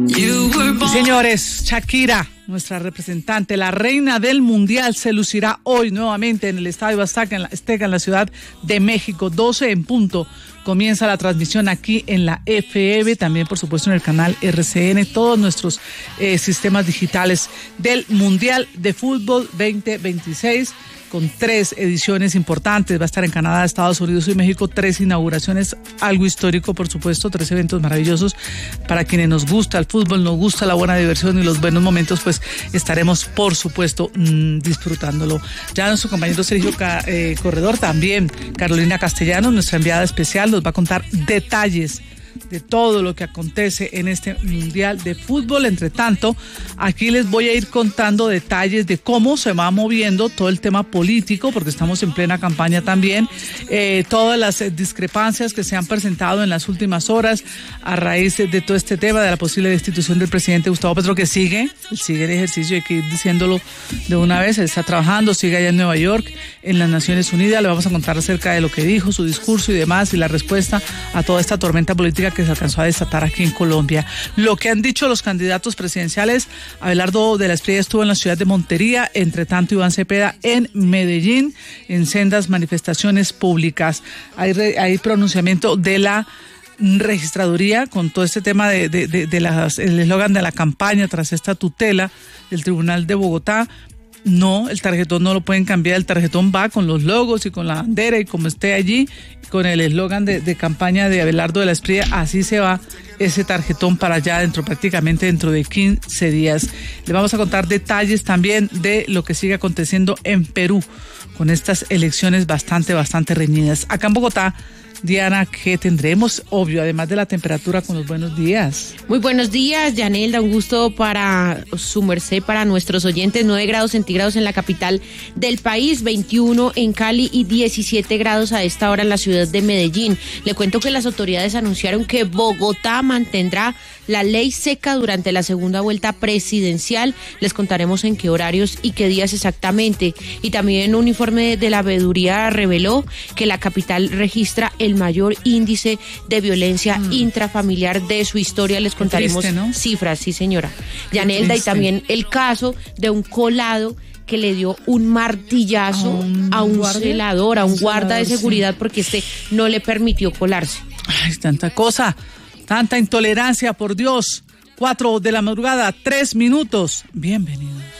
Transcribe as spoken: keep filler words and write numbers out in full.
Y señores, Shakira, nuestra representante, la reina del mundial, se lucirá hoy nuevamente en el Estadio Azteca en la, Azteca, en la Ciudad de México, doce en punto. Comienza la transmisión aquí en la F M, también por supuesto en el canal R C N, todos nuestros eh, sistemas digitales del Mundial de Fútbol veinte veintiséis, con tres ediciones importantes. Va a estar en Canadá, Estados Unidos y México, tres inauguraciones, algo histórico por supuesto, tres eventos maravillosos para quienes nos gusta el fútbol, nos gusta la buena diversión y los buenos momentos, pues estaremos por supuesto mmm, disfrutándolo. Ya nuestro compañero Sergio Ca- eh, Corredor, también Carolina Castellanos, nuestra enviada especial, nos va a contar detalles de todo lo que acontece en este Mundial de Fútbol. Entre tanto, aquí les voy a ir contando detalles de cómo se va moviendo todo el tema político, porque estamos en plena campaña también, eh, todas las discrepancias que se han presentado en las últimas horas a raíz de todo este tema de la posible destitución del presidente Gustavo Petro, que sigue, sigue el ejercicio, hay que ir diciéndolo de una vez, él está trabajando, sigue allá en Nueva York, en las Naciones Unidas. Le vamos a contar acerca de lo que dijo, su discurso y demás, y la respuesta a toda esta tormenta política que se alcanzó a desatar aquí en Colombia. Lo que han dicho los candidatos presidenciales: Abelardo de la Espriella estuvo en la ciudad de Montería, entre tanto Iván Cepeda en Medellín, en sendas manifestaciones públicas. Hay, re, hay pronunciamiento de la registraduría con todo este tema de, de, de, de las, el eslogan de la campaña tras esta tutela del Tribunal de Bogotá. No, el tarjetón no lo pueden cambiar, el tarjetón va con los logos y con la bandera y como esté allí, con el eslogan de, de campaña de Abelardo de la Espriella, así se va ese tarjetón para allá dentro, prácticamente dentro de quince días. Le vamos a contar detalles también de lo que sigue aconteciendo en Perú, con estas elecciones bastante, bastante reñidas. Acá en Bogotá, Diana, ¿qué tendremos? Obvio, además de la temperatura, con los buenos días. Muy buenos días, Yanelda, un gusto para su merced, para nuestros oyentes. nueve grados centígrados en la capital del país, veintiuno en Cali y diecisiete grados a esta hora en la ciudad de Medellín. Le cuento que las autoridades anunciaron que Bogotá mantendrá la ley seca durante la segunda vuelta presidencial. Les contaremos en qué horarios y qué días exactamente. Y también un informe de la veeduría reveló que la capital registra el mayor índice de violencia mm. intrafamiliar de su historia. Les contaremos triste, ¿no? Cifras, sí señora Yanelda, y también el caso de un colado que le dio un martillazo a un, a un celador, a un, un guarda celador, de seguridad, sí, porque este no le permitió colarse. Ay, tanta cosa, tanta intolerancia, por Dios. Cuatro de la madrugada, tres minutos. Bienvenidos.